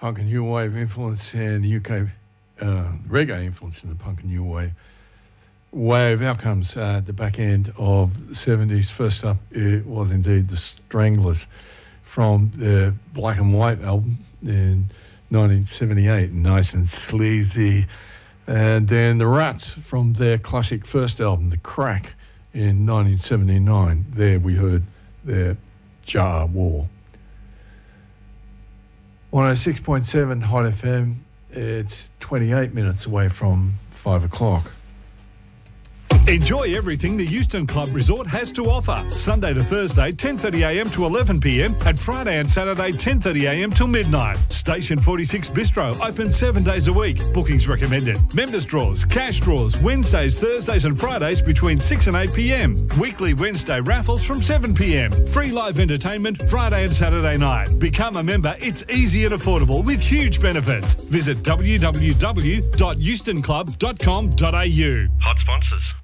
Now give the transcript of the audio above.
punk and new wave influence and UK reggae influence in the punk and new wave outcomes at the back end of the 70s. First up, it was indeed the Stranglers from their Black and White album in 1978, Nice and Sleazy. And then the Rats from their classic first album, The Crack, in 1979. There we heard their Jar War. 106.7 Hot FM. It's 28 minutes away from 5 o'clock. Enjoy everything the Euston Club Resort has to offer. Sunday to Thursday, 10:30am to 11pm, and Friday and Saturday, 10:30am till midnight. Station 46 Bistro, open 7 days a week. Bookings recommended. Members draws, cash draws, Wednesdays, Thursdays and Fridays between 6 and 8pm. Weekly Wednesday raffles from 7pm. Free live entertainment Friday and Saturday night. Become a member. It's easy and affordable with huge benefits. Visit www.eustonclub.com.au. Hot sponsors.